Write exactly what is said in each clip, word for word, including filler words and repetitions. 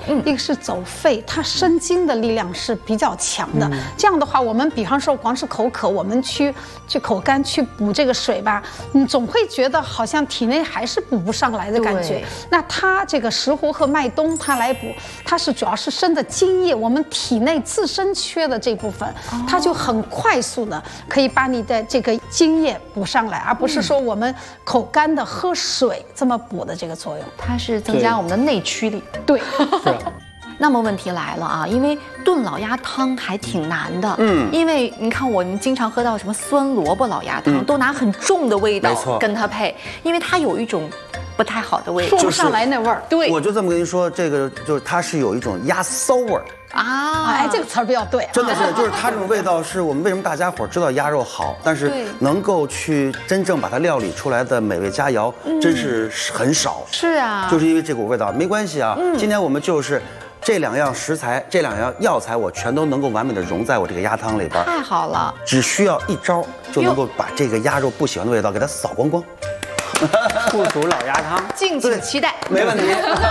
嗯，一个是走肺，它生津的力量是比较强的。嗯、这样的话，我们比方说光是口渴，我们去去口干去补这个水吧，你总会觉得好像体内还是补不上来的感觉。那它这个石斛和麦冬它来补，它是主要是生的津液，我们体内自身缺的这部分，哦、它就很快速的可以把你的这个津液补上来，而不是说我们口干的喝水这么补的这个作用。 它是增加我们的内驱力。 对。 那么问题来了啊，因为炖老鸭汤还挺难的，嗯，因为你看我们经常喝到什么酸萝卜老鸭汤，嗯、都拿很重的味道跟它配，因为它有一种不太好的味道， 说不上来那味儿。 对， 我就这么跟您说，这个就是它是有一种鸭骚味儿。 啊，哎，这个词儿比较对， 真的是，就是它这种味道是我们为什么大家伙知道鸭肉好，但是能够去真正把它料理出来的美味佳肴，嗯、真是很少。 是啊， 就是因为这股味道，没关系啊。嗯、今天我们就是这两样食材，这两样药材，我全都能够完美的融在我这个鸭汤里边。 太好了， 只需要一招就能够把这个鸭肉不喜欢的味道给它扫光光。 兔煮老鸭汤， 敬请期待， 没问题。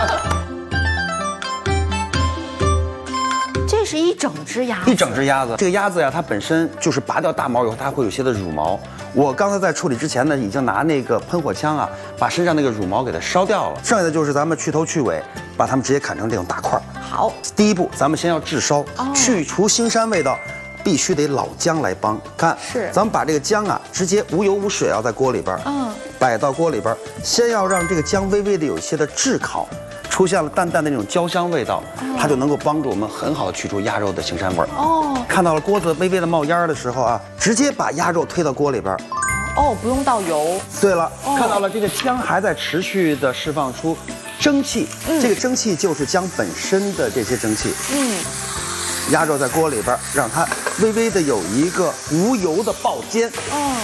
这是一整只鸭子， 一整只鸭子。这个鸭子呀，它本身就是拔掉大毛以后，它会有些的乳毛。我刚才在处理之前呢，已经拿那个喷火枪啊，把身上那个乳毛给它烧掉了。剩下的就是咱们去头去尾，把它们直接砍成这种大块。 好， 第一步，咱们先要炙烧，哦、去除腥膻味道，必须得老姜来帮。看， 是， 咱们把这个姜啊，直接无油无水啊，在锅里边，嗯，摆到锅里边，先要让这个姜微微的有一些的炙烤。出现了淡淡的那种焦香味道，哦、它就能够帮助我们很好的去除鸭肉的腥膻味儿。哦，看到了锅子微微的冒烟的时候啊，直接把鸭肉推到锅里边。 哦，不用倒油。 对了，哦、看到了这个姜还在持续的释放出蒸汽，嗯、这个蒸汽就是姜本身的这些蒸汽。嗯，鸭肉在锅里边，让它微微的有一个无油的爆煎。哦。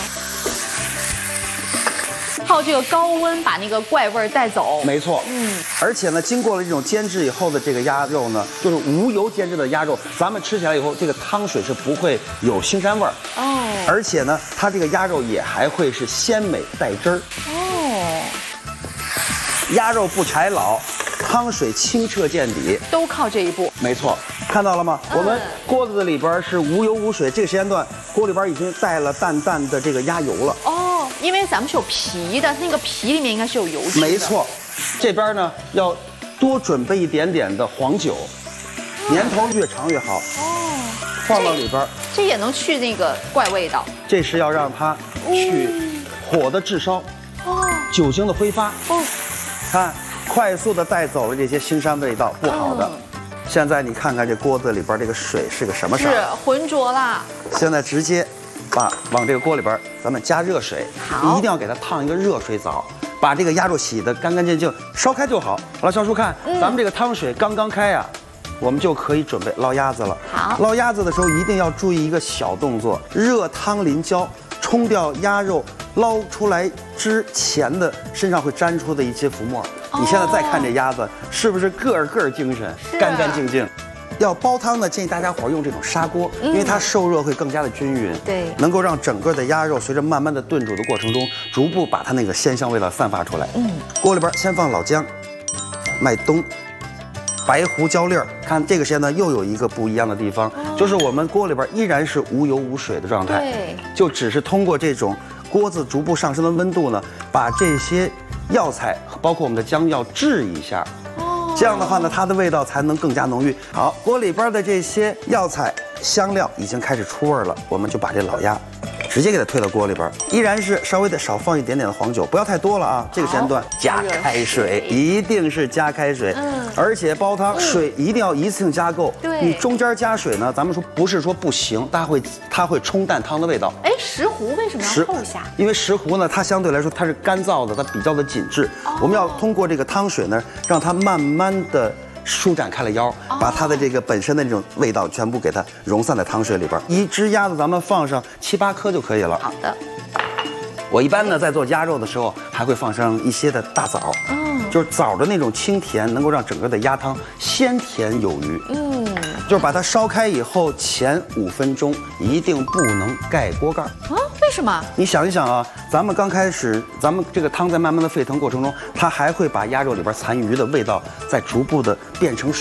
靠这个高温把那个怪味儿带走， 没错，嗯，而且呢，经过了这种煎制以后的这个鸭肉呢，就是无油煎制的鸭肉，咱们吃起来以后，这个汤水是不会有腥膻味儿哦，而且呢，它这个鸭肉也还会是鲜美带汁儿哦，鸭肉不柴老，汤水清澈见底， 都靠这一步， 没错，看到了吗？嗯、我们锅子里边是无油无水，这个时间段锅里边已经带了淡淡的这个鸭油了哦。 因为咱们是有皮的，那个皮里面应该是有油脂的。 没错，这边呢要多准备一点点的黄酒，年头越长越好。哦，放到里边， 这也能去那个怪味道。 这是要让它去火的炙烧，哦，酒精的挥发，哦，看快速的带走了这些腥膻味道，不好的。嗯、现在你看看这锅子里边这个水是个什么色？是浑浊啦。 现在直接。把往这个锅里边，咱们加热水，一定要给它烫一个热水澡，把这个鸭肉洗得干干净净，烧开就好。好了，小叔看，嗯、咱们这个汤水刚刚开呀、啊，我们就可以准备捞鸭子了。 好， 捞鸭子的时候一定要注意一个小动作，热汤淋浇，冲掉鸭肉捞出来之前的身上会粘出的一些浮沫。哦、你现在再看这鸭子，是不是个个精神，干干净净？要煲汤呢，建议大家伙用这种砂锅，因为它受热会更加的均匀， 对， 能够让整个的鸭肉随着慢慢的炖煮的过程中，逐步把它那个鲜香味道散发出来。嗯，锅里边先放老姜、麦冬、白胡椒粒儿。看这个时间呢，又有一个不一样的地方，哦、就是我们锅里边依然是无油无水的状态， 对， 就只是通过这种锅子逐步上升的温度呢，把这些药材，包括我们的姜要炙一下。这样的话呢，它的味道才能更加浓郁。好，锅里边的这些药材、香料已经开始出味了，我们就把这老鸭直接给它推到锅里边，依然是稍微的少放一点点的黄酒，不要太多了啊。这个时间段加开水，一定是加开水，嗯，而且煲汤水一定要一次性加够。 对， 你中间加水呢，咱们说不是说不行，它会它会冲淡汤的味道。 哎，石斛为什么要后下？ 因为石斛呢，它相对来说它是干燥的，它比较的紧致。哦、我们要通过这个汤水呢，让它慢慢的舒展开了腰，把它的这个本身的这种味道全部给它溶散在汤水里边。一只鸭子咱们放上七八颗就可以了。 好的。 我一般呢在做鸭肉的时候，还会放上一些的大枣，嗯，就是枣的那种清甜，能够让整个的鸭汤鲜甜有余。嗯，就是把它烧开以后，前五分钟一定不能盖锅盖。 啊？为什么？ 你想一想啊，咱们刚开始，咱们这个汤在慢慢的沸腾过程中，它还会把鸭肉里边残余的味道再逐步的变成